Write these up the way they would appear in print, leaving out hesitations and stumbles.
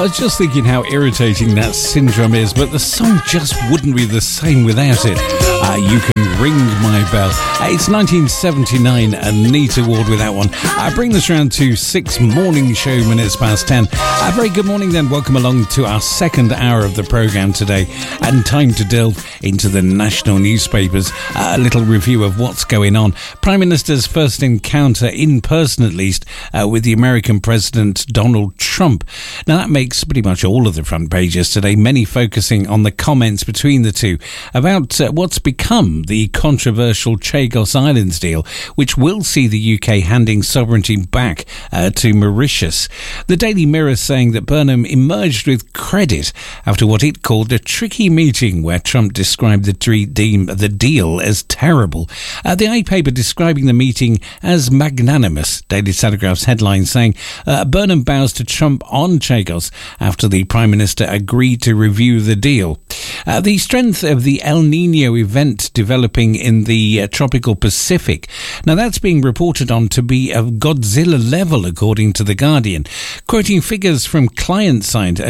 was just thinking how irritating that syndrome is, but the song just wouldn't be the same without it. You Can Ring My Bell. It's 1979, a neat award with that one. I bring this round to 6 morning show minutes past 10. A very good morning then. Welcome along to our second hour of the programme today, and time to delve into the national newspapers. A little review of what's going on. Prime Minister's first encounter, in person at least, with the American President Donald Trump. Now that makes pretty much all of the front pages today, many focusing on the comments between the two about what's become the controversial Chagos Islands deal, which will see the UK handing sovereignty back to Mauritius. The Daily Mirror saying that Burnham emerged with credit after what it called a tricky meeting where Trump described the deal as terrible. The I paper describing the meeting as magnanimous. Daily Telegraph's headline saying Burnham bows to Trump on Chagos after the Prime Minister agreed to review the deal. The strength of the El Nino event developing in the tropical Pacific. Now that's being reported on to be of Godzilla level, according to The Guardian, quoting figures from climate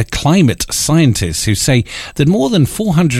scientists who say that more than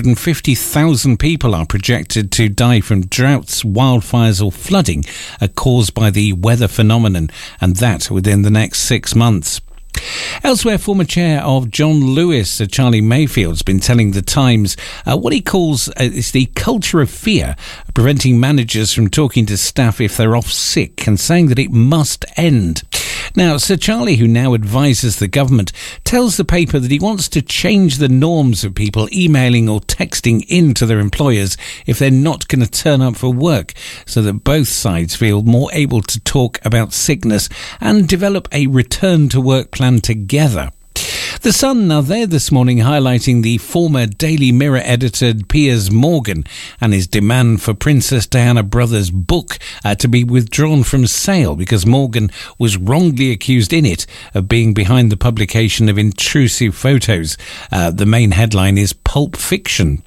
450,000 people are projected to die from droughts, wildfires or flooding caused by the weather phenomenon, and that within the next 6 months. Elsewhere, former chair of John Lewis, Charlie Mayfield, has been telling The Times what he calls is the culture of fear, preventing managers from talking to staff if they're off sick, and saying that it must end. Now, Sir Charlie, who now advises the government, tells the paper that he wants to change the norms of people emailing or texting in to their employers if they're not going to turn up for work, so that both sides feel more able to talk about sickness and develop a return to work plan together. The Sun now there this morning highlighting the former Daily Mirror editor Piers Morgan and his demand for Princess Diana Brothers' book to be withdrawn from sale because Morgan was wrongly accused in it of being behind the publication of intrusive photos. The main headline is Pulp Fiction.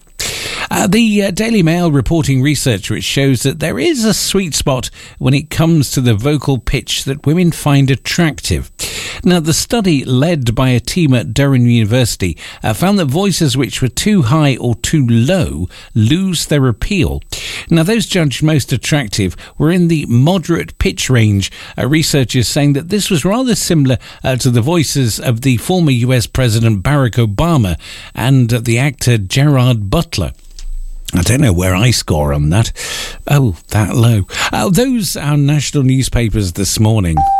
The Daily Mail reporting research which shows that there is a sweet spot when it comes to the vocal pitch that women find attractive. Now, the study led by a team at Durham University found that voices which were too high or too low lose their appeal. Now, those judged most attractive were in the moderate pitch range. Researchers saying that this was rather similar to the voices of the former US President Barack Obama and the actor Gerard Butler. I don't know where I score on that. Oh, that low. Those are national newspapers this morning.